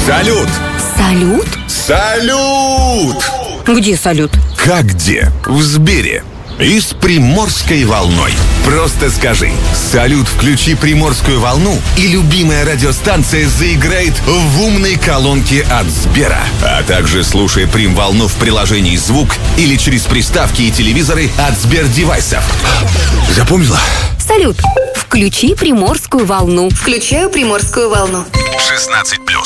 Салют! Салют? Салют! Где салют? Как где? В Сбере. И с Приморской волной. Просто скажи: салют, включи Приморскую волну, и любимая радиостанция заиграет в умной колонке от Сбера. А также слушай Прим-волну в приложении «Звук» или через приставки и телевизоры от Сбер-девайсов. Запомнила? Салют, включи Приморскую волну. Включаю Приморскую волну. 16+.